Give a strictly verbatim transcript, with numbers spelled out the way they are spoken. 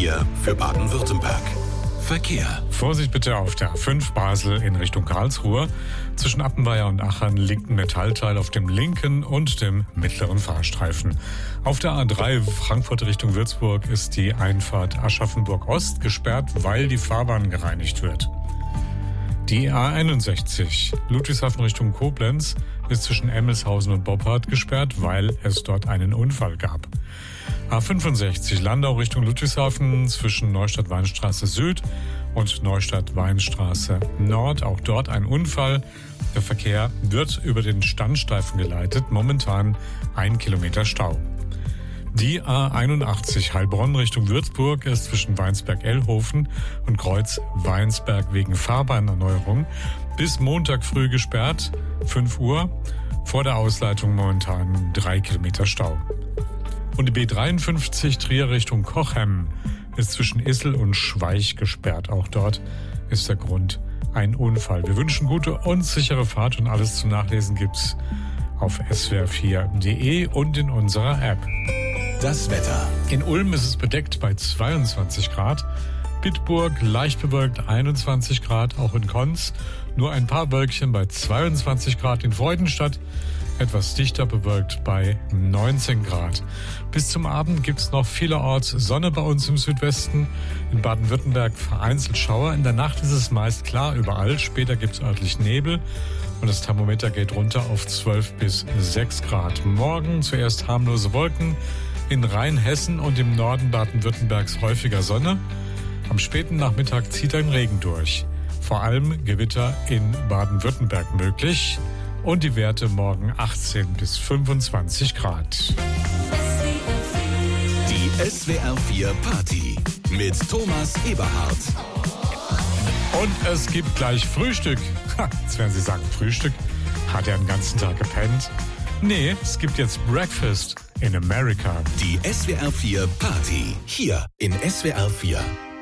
vier für Baden-Württemberg. Verkehr. Vorsicht bitte auf der A fünf Basel in Richtung Karlsruhe. Zwischen Appenweier und Achern liegt ein Metallteil auf dem linken und dem mittleren Fahrstreifen. Auf der A drei Frankfurt Richtung Würzburg ist die Einfahrt Aschaffenburg Ost gesperrt, weil die Fahrbahn gereinigt wird. Die A einundsechzig Ludwigshafen Richtung Koblenz ist zwischen Emmelshausen und Boppard gesperrt, weil es dort einen Unfall gab. A fünfundsechzig Landau Richtung Ludwigshafen zwischen Neustadt-Weinstraße Süd und Neustadt-Weinstraße Nord. Auch dort ein Unfall. Der Verkehr wird über den Standstreifen geleitet. Momentan ein Kilometer Stau. Die A einundachtzig Heilbronn Richtung Würzburg ist zwischen Weinsberg-Ellhofen und Kreuz-Weinsberg wegen Fahrbahnerneuerung bis Montag früh gesperrt, fünf Uhr. Vor der Ausleitung momentan drei Kilometer Stau. Und die B dreiundfünfzig Trier Richtung Cochem ist zwischen Issel und Schweich gesperrt. Auch dort ist der Grund ein Unfall. Wir wünschen gute und sichere Fahrt und alles zum Nachlesen gibt's auf s w r vier punkt d e und in unserer App. Das Wetter. In Ulm ist es bedeckt bei zweiundzwanzig Grad. Bitburg leicht bewölkt einundzwanzig Grad, auch in Konz nur ein paar Wölkchen bei zweiundzwanzig Grad. In Freudenstadt etwas dichter bewölkt bei neunzehn Grad. Bis zum Abend gibt's noch vielerorts Sonne bei uns im Südwesten. In Baden-Württemberg vereinzelt Schauer. In der Nacht ist es meist klar überall. Später gibt's örtlich Nebel und das Thermometer geht runter auf zwölf bis sechs Grad. Morgen zuerst harmlose Wolken. In Rheinhessen und im Norden Baden-Württembergs häufiger Sonne. Am späten Nachmittag zieht ein Regen durch. Vor allem Gewitter in Baden-Württemberg möglich. Und die Werte morgen achtzehn bis fünfundzwanzig Grad. Die S W R vier Party mit Thomas Eberhardt. Und es gibt gleich Frühstück. Ha, jetzt werden Sie sagen, Frühstück? Hat er den ganzen Tag gepennt? Nee, es gibt jetzt Breakfast in America. Die S W R vier Party hier in S W R vier.